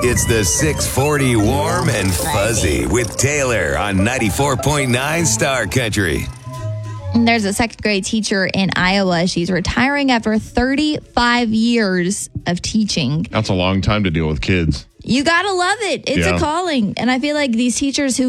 It's the 640 Warm and Fuzzy with Taylor on 94.9 Star Country. There's a second grade teacher in Iowa. She's retiring after 35 years of teaching. That's a long time to deal with kids. You got to love it. It's a calling. And I feel like these teachers who